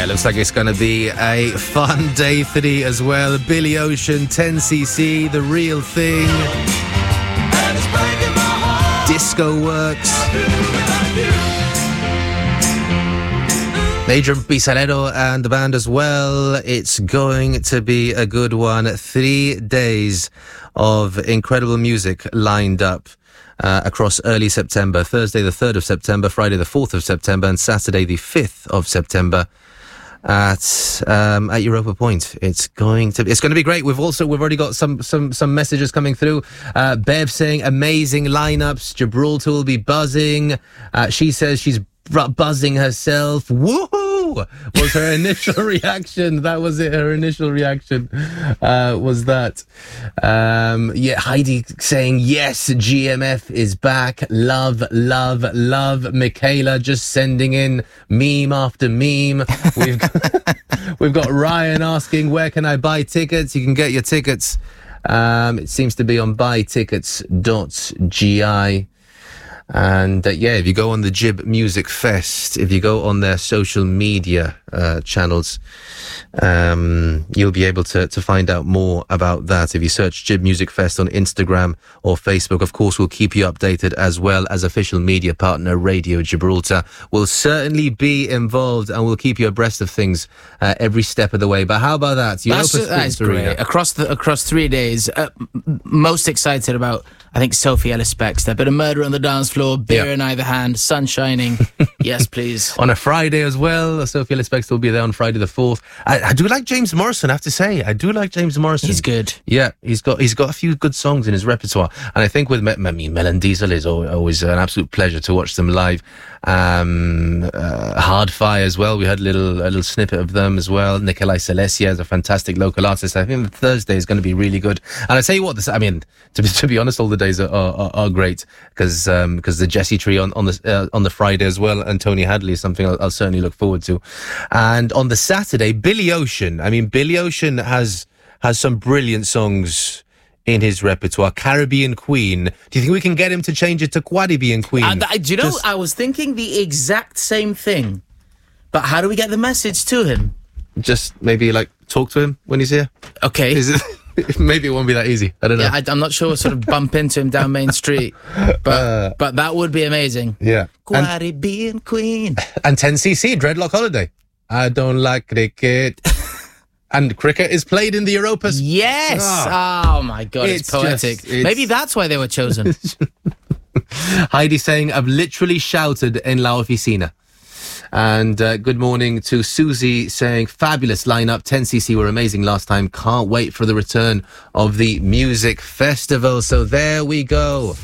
Yeah, looks like it's going to be a fun day 3 as well. Billy Ocean, 10cc, The Real Thing. Disco Works. Adrian Pisalero and the band as well. It's going to be a good one. 3 days of incredible music lined up across early September. Thursday the 3rd of September, Friday the 4th of September, and Saturday the 5th of September at Europa Point. It's going to be great. We've already got some messages coming through. Bev saying amazing lineups. Gibraltar will be buzzing. She says she's buzzing herself. Woohoo! Was her initial reaction. That was it. Her initial reaction was that. Heidi saying yes, GMF is back. Love. Michaela just sending in meme after meme. We've got Ryan asking, where can I buy tickets? You can get your tickets. It seems to be on buytickets.gi. And if you go on the Jib Music Fest, if you go on their social media channels, you'll be able to find out more about that. If you search Jib Music Fest on Instagram or Facebook, of course, we'll keep you updated, as well as official media partner Radio Gibraltar will certainly be involved, and we'll keep you abreast of things every step of the way. But how about that? That's great. Across 3 days, most excited about, I think, Sophie Ellis Bextor. Bit of murder on the dance floor, beer in either hand, sun shining. Yes, please. On a Friday as well, Sophie Ellis Bextor will be there on Friday the 4th. I do like James Morrison, I have to say. I do like James Morrison. He's good. Yeah, he's got a few good songs in his repertoire. And I think with Melon Diesel is always an absolute pleasure to watch them live. Hardfire as well. We had a little snippet of them as well. Nikolai Selesia is a fantastic local artist. I think Thursday is going to be really good. And I tell you what, to be honest, all the days are great because the Jesse Tree on the Friday as well, and Tony Hadley is something I'll certainly look forward to. And on the Saturday, Billy Ocean. I mean, Billy Ocean has some brilliant songs in his repertoire. Caribbean Queen. Do you think we can get him to change it to Caribbean Queen? I was thinking the exact same thing. But how do we get the message to him? Just maybe talk to him when he's here. Okay. Maybe it won't be that easy. I don't know. Yeah, I'm not sure. Sort of bump into him down Main Street, but that would be amazing. Yeah. Caribbean Queen and 10cc Dreadlock Holiday. I don't like cricket. And cricket is played in the Europas. Yes. Oh my God, it's poetic. Maybe that's why they were chosen. Heidi saying, I've literally shouted in La Oficina. And good morning to Susie saying, fabulous lineup. 10cc were amazing last time. Can't wait for the return of the music festival. So there we go.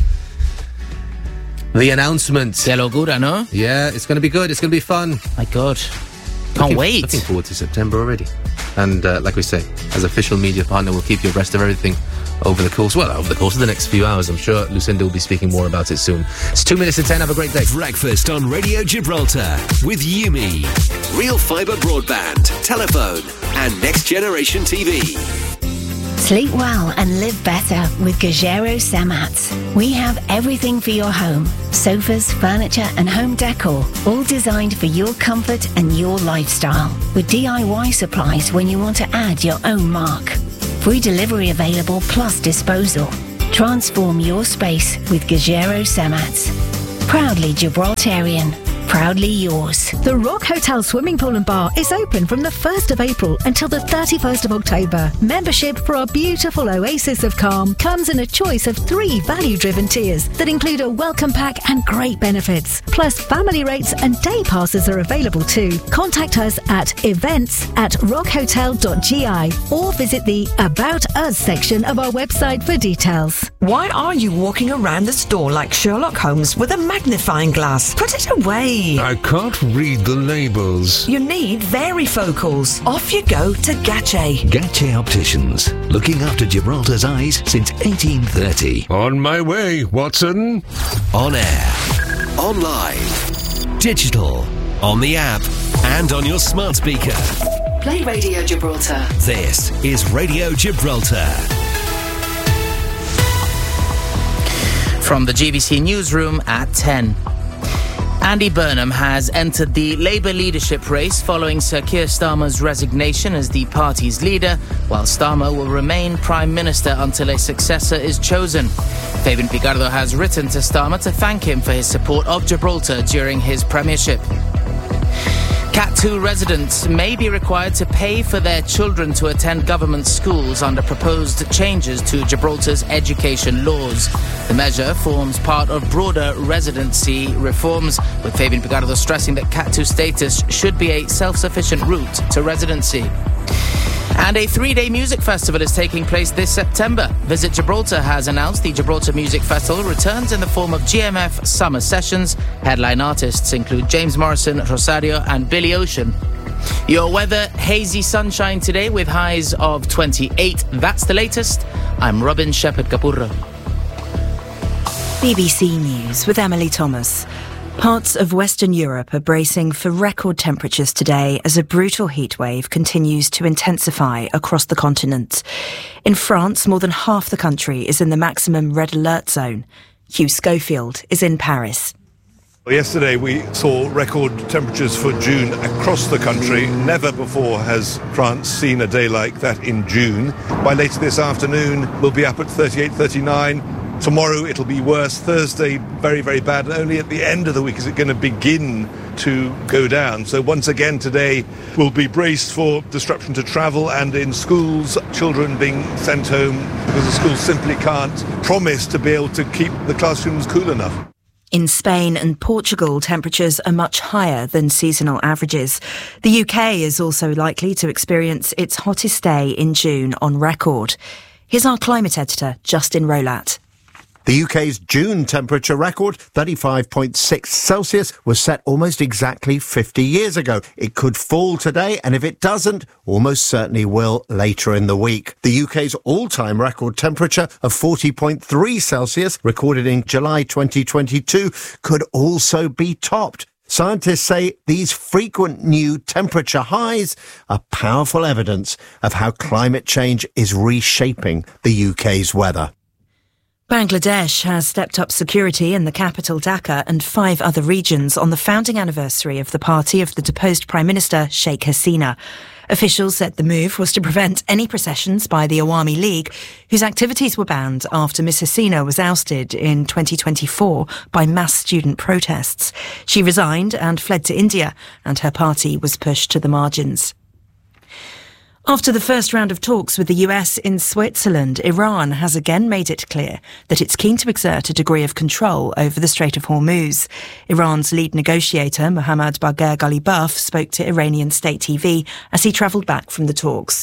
The announcement. Qué locura, no? Yeah, it's going to be good. It's going to be fun. My God. Can't wait. Looking forward to September already. And like we say, as official media partner, we'll keep you abreast of everything over the course of the next few hours. I'm sure Lucinda will be speaking more about it soon. It's 2 minutes to 10. Have a great day. Breakfast on Radio Gibraltar with Yumi. Real fibre broadband, telephone and next generation TV. Sleep well and live better with Gajero Samats. We have everything for your home. Sofas, furniture and home decor, all designed for your comfort and your lifestyle. With DIY supplies when you want to add your own mark. Free delivery available plus disposal. Transform your space with Gajero Samats. Proudly Gibraltarian. Proudly yours. The Rock Hotel Swimming Pool and Bar is open from the 1st of April until the 31st of October. Membership for our beautiful oasis of calm comes in a choice of 3 value-driven tiers that include a welcome pack and great benefits. Plus, family rates and day passes are available too. Contact us at events@rockhotel.gi or visit the About Us section of our website for details. Why are you walking around the store like Sherlock Holmes with a magnifying glass? Put it away. I can't read the labels. You need varifocals. Off you go to Gache. Gache Opticians, looking after Gibraltar's eyes since 1830. On my way, Watson. On air, online, digital, on the app, and on your smart speaker. Play Radio Gibraltar. This is Radio Gibraltar. From the GBC newsroom at 10. Andy Burnham has entered the Labour leadership race following Sir Keir Starmer's resignation as the party's leader, while Starmer will remain Prime Minister until a successor is chosen. Fabian Picardo has written to Starmer to thank him for his support of Gibraltar during his premiership. Cat 2 residents may be required to pay for their children to attend government schools under proposed changes to Gibraltar's education laws. The measure forms part of broader residency reforms, with Fabian Picardo stressing that Cat 2 status should be a self-sufficient route to residency. And a 3-day music festival is taking place this September. Visit Gibraltar has announced the Gibraltar Music Festival returns in the form of GMF Summer Sessions. Headline artists include James Morrison, Rosario and Billy Ocean. Your weather, hazy sunshine today with highs of 28. That's the latest. I'm Robin Shepherd-Capurro. BBC News with Emily Thomas. Parts of Western Europe are bracing for record temperatures today as a brutal heatwave continues to intensify across the continent. In France, more than half the country is in the maximum red alert zone. Hugh Schofield is in Paris. Yesterday we saw record temperatures for June across the country. Never before has France seen a day like that in June. By later this afternoon we'll be up at 38, 39. Tomorrow it'll be worse. Thursday, very, very bad. And only at the end of the week is it going to begin to go down. So once again today we'll be braced for disruption to travel, and in schools, children being sent home because the schools simply can't promise to be able to keep the classrooms cool enough. In Spain and Portugal, temperatures are much higher than seasonal averages. The UK is also likely to experience its hottest day in June on record. Here's our climate editor, Justin Rolat. The UK's June temperature record, 35.6 Celsius, was set almost exactly 50 years ago. It could fall today, and if it doesn't, almost certainly will later in the week. The UK's all-time record temperature of 40.3 Celsius, recorded in July 2022, could also be topped. Scientists say these frequent new temperature highs are powerful evidence of how climate change is reshaping the UK's weather. Bangladesh has stepped up security in the capital Dhaka and 5 other regions on the founding anniversary of the party of the deposed Prime Minister Sheikh Hasina. Officials said the move was to prevent any processions by the Awami League, whose activities were banned after Ms Hasina was ousted in 2024 by mass student protests. She resigned and fled to India, and her party was pushed to the margins. After the first round of talks with the US in Switzerland, Iran has again made it clear that it's keen to exert a degree of control over the Strait of Hormuz. Iran's lead negotiator, Mohammad Bagher Ghalibaf, spoke to Iranian state TV as he travelled back from the talks.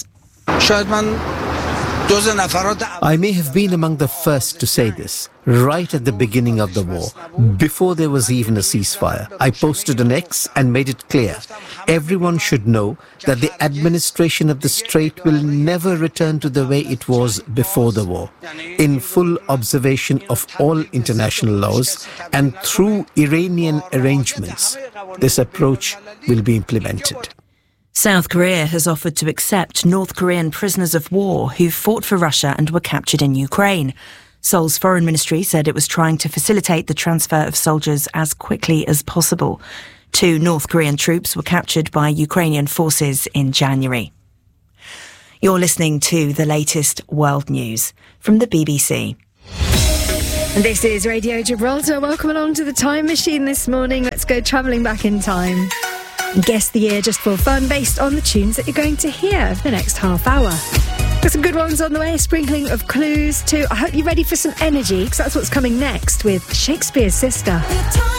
I may have been among the first to say this, right at the beginning of the war, before there was even a ceasefire. I posted on X and made it clear. Everyone should know that the administration of the Strait will never return to the way it was before the war, in full observation of all international laws and through Iranian arrangements. This approach will be implemented. South Korea has offered to accept North Korean prisoners of war who fought for Russia and were captured in Ukraine. Seoul's foreign ministry said it was trying to facilitate the transfer of soldiers as quickly as possible. 2 North Korean troops were captured by Ukrainian forces in January. You're listening to the latest world news from the BBC. This is Radio Gibraltar. Welcome along to the Time Machine this morning. Let's go travelling back in time. Guess the year just for fun based on the tunes that you're going to hear for the next half hour. Got some good ones on the way, a sprinkling of clues too. I hope you're ready for some energy, because that's what's coming next with Shakespeare's Sister.